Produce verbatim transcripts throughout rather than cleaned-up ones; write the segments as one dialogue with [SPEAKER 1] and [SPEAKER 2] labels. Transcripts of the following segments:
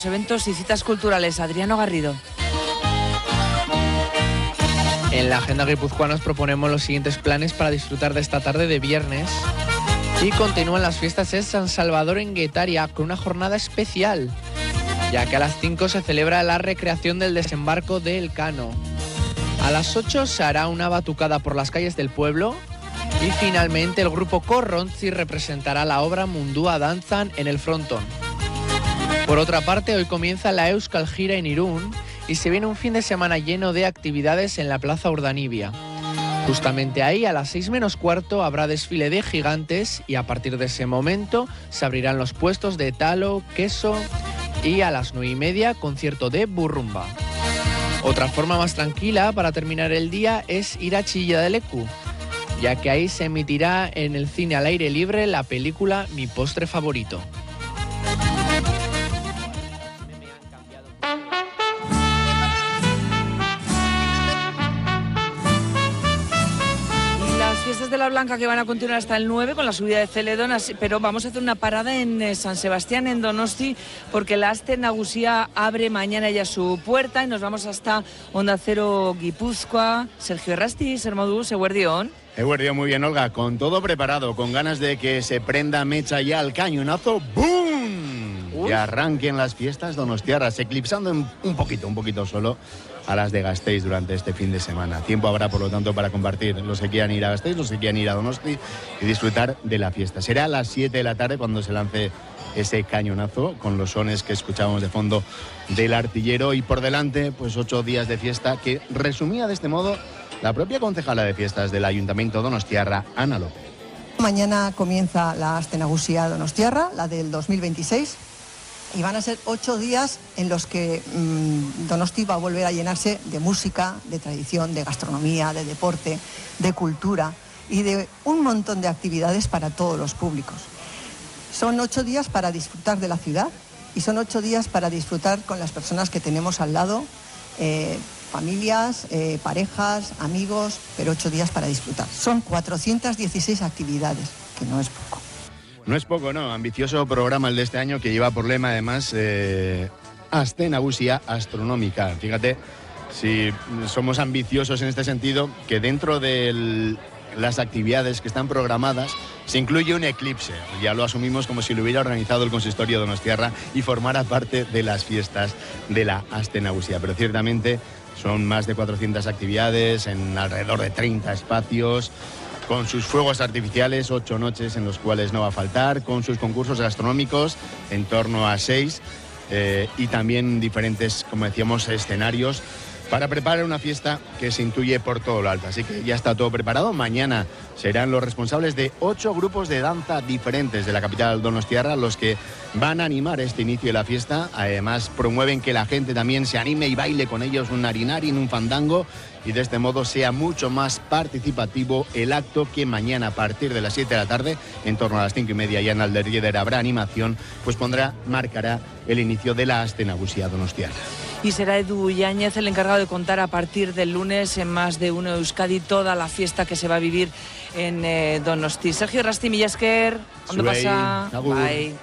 [SPEAKER 1] Eventos y citas culturales. Adriano Garrido.
[SPEAKER 2] En la agenda guipuzcoana os proponemos los siguientes planes para disfrutar de esta tarde de viernes. Y continúan las fiestas en San Salvador en Guetaria con una jornada especial, ya que a las cinco se celebra la recreación del desembarco de Elcano. A las ocho se hará una batucada por las calles del pueblo y finalmente el grupo Corrontzi representará la obra Mundúa Danzan en el frontón. Por otra parte, hoy comienza la Euskal Gira en Irún y se viene un fin de semana lleno de actividades en la Plaza Urdanibia. Justamente ahí, a las seis menos cuarto, habrá desfile de gigantes y a partir de ese momento se abrirán los puestos de talo, queso y a las nueve y media, concierto de burrumba. Otra forma más tranquila para terminar el día es ir a Chilla de Leku, ya que ahí se emitirá en el cine al aire libre la película Mi postre favorito.
[SPEAKER 1] De la Blanca que van a continuar hasta el nueve con la subida de Celedón, pero vamos a hacer una parada en San Sebastián, en Donosti, porque la Aste Nagusia abre mañana ya su puerta y nos vamos hasta Onda Cero Guipúzcoa. Sergio Errasti, Sermodus, Eguerdión.
[SPEAKER 3] Eguerdión, muy bien, Olga, con todo preparado, con ganas de que se prenda mecha ya al cañonazo, ¡boom! Y arranquen las fiestas donostiarras, eclipsando un poquito, un poquito solo a las de Gasteiz durante este fin de semana. Tiempo habrá, por lo tanto, para compartir los que quieran ir a Gasteiz, los que quieran ir a Donosti y disfrutar de la fiesta. Será a las siete de la tarde cuando se lance ese cañonazo con los sones que escuchábamos de fondo del artillero y por delante, pues ocho días de fiesta que resumía de este modo la propia concejala de fiestas del Ayuntamiento donostiarra, Ana López.
[SPEAKER 4] Mañana comienza la Aste Nagusia donostiarra, la del dos mil veintiséis. Y van a ser ocho días en los que mmm, Donosti va a volver a llenarse de música, de tradición, de gastronomía, de deporte, de cultura y de un montón de actividades para todos los públicos. Son ocho días para disfrutar de la ciudad y son ocho días para disfrutar con las personas que tenemos al lado, eh, familias, eh, parejas, amigos, pero ocho días para disfrutar. Son cuatrocientas dieciséis actividades, que no es poco.
[SPEAKER 3] No es poco, ¿no? Ambicioso programa el de este año que lleva por lema, además, eh, Aste Nagusia Astronómica. Fíjate, si somos ambiciosos en este sentido, que dentro de las actividades que están programadas se incluye un eclipse. Ya lo asumimos como si lo hubiera organizado el consistorio donostiarra y formara parte de las fiestas de la Aste Nagusia. Pero ciertamente son más de cuatrocientas actividades en alrededor de treinta espacios, con sus fuegos artificiales, ocho noches en los cuales no va a faltar, con sus concursos gastronómicos, en torno a seis, eh, y también diferentes, como decíamos, escenarios para preparar una fiesta que se intuye por todo lo alto. Así que ya está todo preparado. Mañana serán los responsables de ocho grupos de danza diferentes de la capital donostiarra los que van a animar este inicio de la fiesta. Además, promueven que la gente también se anime y baile con ellos un narinarin, un fandango, y de este modo sea mucho más participativo el acto que mañana a partir de las siete de la tarde, en torno a las cinco y media, ya en Alderrieder habrá animación, pues pondrá, marcará el inicio de la Aste Nagusia donostiarra.
[SPEAKER 1] Y será Edu Yáñez el encargado de contar a partir del lunes en Más de Uno Euskadi toda la fiesta que se va a vivir en eh, Donosti. Sergio Errasti, mila esker, ondo pasa,
[SPEAKER 3] agur.
[SPEAKER 1] Bye.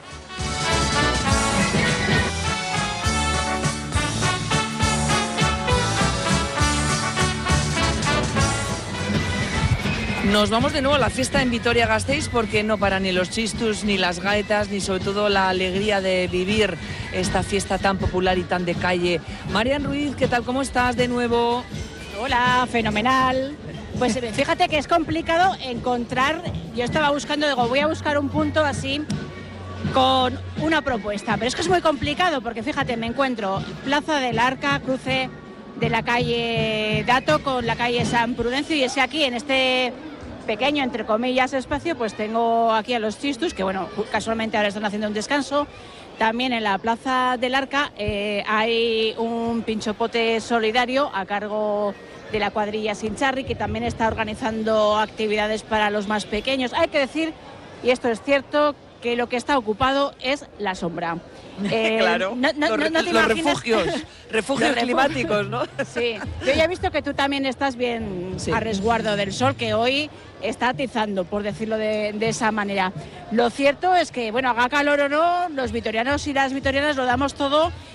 [SPEAKER 1] Nos vamos de nuevo a la fiesta en Vitoria-Gasteiz porque no paran ni los chistus, ni las gaetas, ni sobre todo la alegría de vivir esta fiesta tan popular y tan de calle. Marian Ruiz, ¿qué tal? ¿Cómo estás de nuevo?
[SPEAKER 5] Hola, fenomenal. Pues fíjate que es complicado encontrar, yo estaba buscando, digo, voy a buscar un punto así con una propuesta, pero es que es muy complicado porque fíjate, me encuentro Plaza del Arca, cruce de la calle Dato con la calle San Prudencio y ese aquí en este pequeño, entre comillas, espacio, pues tengo aquí a los chistus, que bueno, casualmente ahora están haciendo un descanso. También en la Plaza del Arca eh, hay un pinchopote solidario a cargo de la cuadrilla Sincharri, que también está organizando actividades para los más pequeños. Hay que decir, y esto es cierto, que lo que está ocupado es la sombra.
[SPEAKER 1] Eh, claro, no, no, los, no te los refugios, refugios los climáticos, ¿no?
[SPEAKER 5] Sí, yo ya he visto que tú también estás bien sí. a resguardo del sol, que hoy está atizando, por decirlo de, de esa manera. Lo cierto es que, bueno, haga calor o no, los vitorianos y las vitorianas lo damos todo